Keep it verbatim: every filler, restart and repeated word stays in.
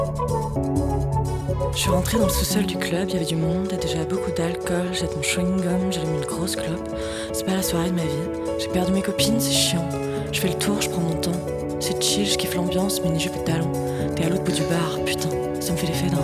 Je suis rentrée dans le sous-sol du club, il y avait du monde et déjà beaucoup d'alcool. Jette mon chewing-gum, j'allume une grosse clope. C'est pas la soirée de ma vie. J'ai perdu mes copines, c'est chiant. Je fais le tour, je prends mon temps. C'est chill, je kiffe l'ambiance, mini jupe et talons. T'es à l'autre bout du bar, putain, ça me fait l'effet d'un